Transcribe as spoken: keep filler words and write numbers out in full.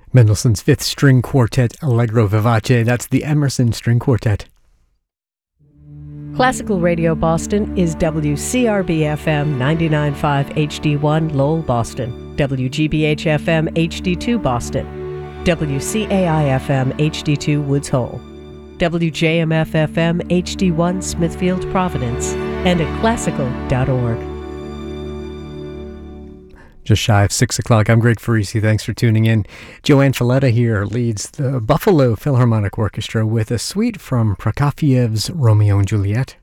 Mendelssohn's Fifth String Quartet Allegro Vivace. That's the Emerson String Quartet. Classical Radio Boston is W C R B F M ninety-nine point five H D one Lowell, Boston, W G B H F M H D two Boston, W C A I F M H D two Woods Hole, W J M F F M H D one Smithfield, Providence, and at classical dot org. Just shy of six o'clock. I'm Greg Farisi. Thanks for tuning in. Joanne Falletta here leads the Buffalo Philharmonic Orchestra with a suite from Prokofiev's Romeo and Juliet.